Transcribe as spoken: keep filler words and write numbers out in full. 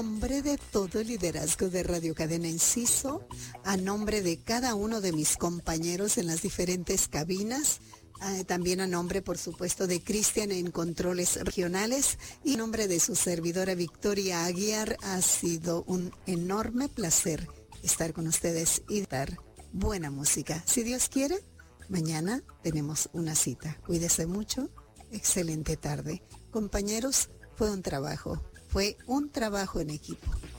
En nombre de todo el liderazgo de Radio Cadena Enciso, a nombre de cada uno de mis compañeros en las diferentes cabinas, eh, también a nombre, por supuesto, de Cristian en Controles Regionales y en nombre de su servidora Victoria Aguiar, ha sido un enorme placer estar con ustedes y dar buena música. Si Dios quiere, mañana tenemos una cita. Cuídese mucho. Excelente tarde. Compañeros, fue un trabajo. Fue un trabajo en equipo.